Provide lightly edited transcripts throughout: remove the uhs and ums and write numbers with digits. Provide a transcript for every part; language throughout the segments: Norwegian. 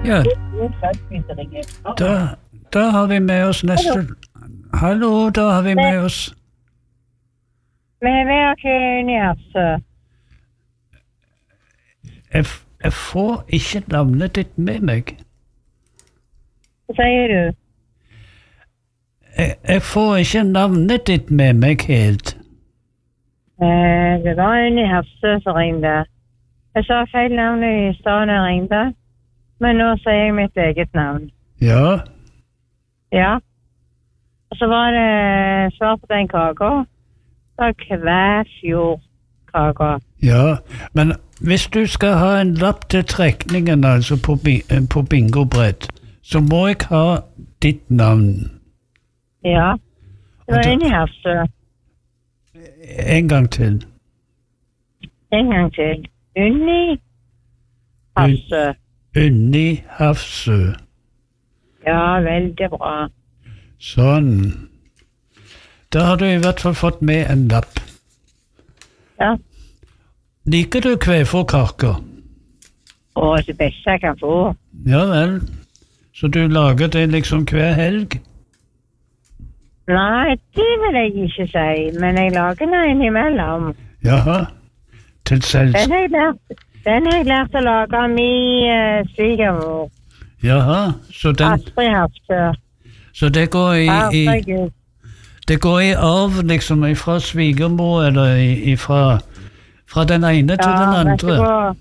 Ja, da har vi med oss neste. Hallo, da har vi med oss. Men vi har ikke Njøsø. Jeg får ikke navnet ditt med meg. Hva sier du? Jeg får ikke navnet ditt med meg helt. Det var en Njøsø som ringte. Jeg sa feil navn i stedet jeg ringte, men nå sier jeg mitt eget navn. Ja. Ja. Og så var det svar på den kaka. Det var Kvæfjordkaka. Ja, men hvis du skal ha en lapp til trekningen, altså på bingobrett, så må jeg ha ditt navn. Ja. Det var en Njøsø. En gang til. En gang til. Unni Hafsø. Unni Hafsø. Ja, veldig bra. Sånn. Da har du i hvert fall fått med en lapp. Ja. Liker du kveforkaker? Det beste jeg kan få. Ja vel. Så du lager det liksom hver helg? Nei, det vil jeg ikke si, men jeg lager den innimellom. Jaha. Til Den har jeg lært å lage av min svigermor. Jaha, så den... Astrid Hafsø. Så det går det går i arv liksom fra svigermor eller fra den ene til den andre? Ja,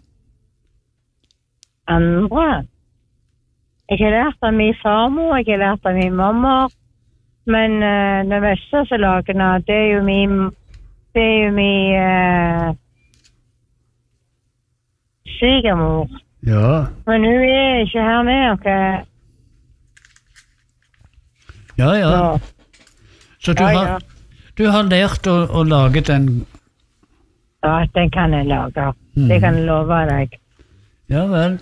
andre. Jeg har lært av min farmor, jeg har lært av min mamma, men det meste som lager nå, det er jo min svigermor. Ja. Men hun er ikke her med, ok? Ja. Så du har lært å lage den? Ja, den kan jeg lage. Det kan jeg love deg. Ja vel.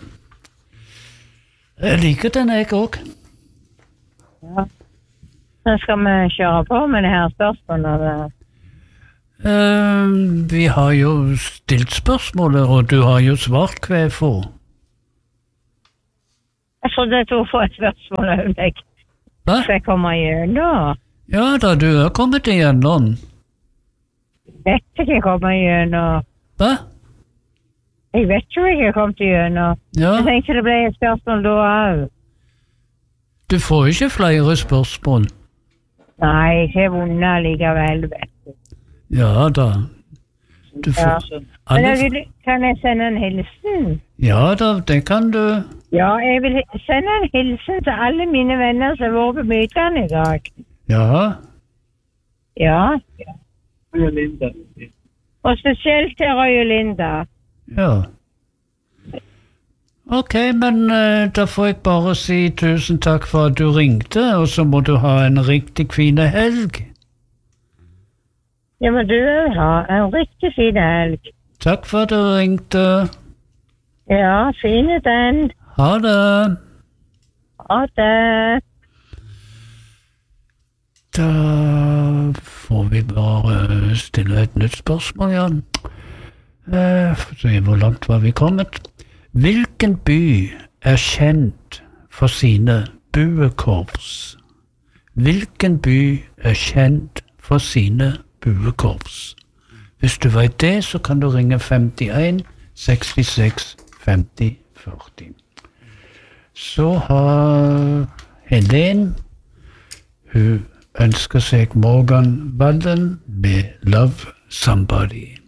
Jeg liker den jeg også. Ja. Så skal vi kjøre på med det her spørsmålet. Vi har jo stilt spørsmålet, og du har jo svart hva jeg får. Jeg trodde du får et spørsmål av deg. Hva? Skal jeg komme igjennom? Ja da, du har kommet igjennom. Vet ikke jeg kommer igjennom. Hva? Jeg vet ikke om jeg har kommet igjennom. Ja. Jeg tenkte det ble et spørsmål da også. Du får ikke flere spørsmål. Nei, jeg har vunnet likevel, vet du. Ja da. Du får... Men kan jeg sende en hilsen? Ja da, det kan du. Ja, jeg vil sende en hilsen til alle mine venner som har vært på møtene i dag. Ja. Ja. Og spesielt til Roy og Linda. Ja. Ok, men da får jeg bare si tusen takk for at du ringte, og så må du ha en riktig fin helg. Ja, men du vil ha en riktig fin helg. Takk for at du ringte. Ja, fine den. Ha det. Ha det. Da får vi bare stille et nytt spørsmål, Jan. For se hvor langt var vi kommet. Hvilken by er kjent for sine buekorps? Hvilken by er kjent for sine buekorps? Hvis du vet det, så kan du ringe 51 66 50 40. Så har Helen, hun ønsker seg Morgan Wallen med Love Somebody.